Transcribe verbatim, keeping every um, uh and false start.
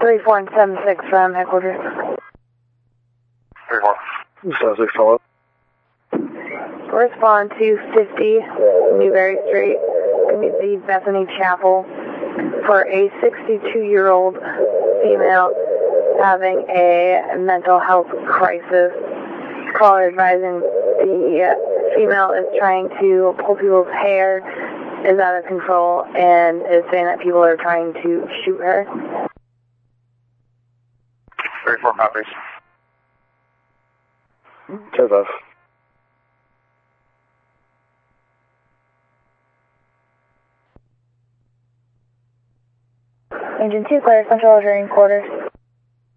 three four and seven six from headquarters. three four. seven six, follow up. Respond to fifty Newberry Street, the Bethany Chapel, for a sixty-two-year-old female having a mental health crisis. Caller advising the female is trying to pull people's hair, is out of control, and is saying that people are trying to shoot her. three four copies. ten five. Engine two, clear, central adjourning quarters.